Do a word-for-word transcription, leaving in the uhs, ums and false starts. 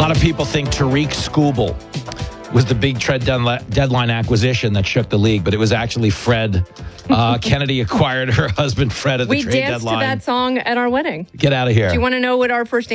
lot of people think Tariq Skubal was the big trade deadline acquisition that shook the league, but it was actually Fred. Uh, Kennedy acquired her husbid Fred at the we trade danced deadline. to that song at our wedding. Get out of here. Do you want to know what our first